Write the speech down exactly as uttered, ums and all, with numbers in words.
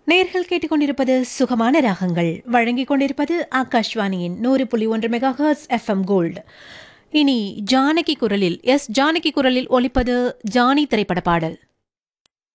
நேர்கள் கேட்டுக்கொண்டிருப்பது சுகமான ராகங்கள் வழங்கிக் கொண்டிருப்பது ஆகாஷ்வாணியின் நூறு புள்ளி ஒன்று mega hertz F M gold. இனி ஜானகி குரலில் எஸ் ஜானகி குரலில் ஒலிப்பது ஜானி திரைப்பட பாடல்.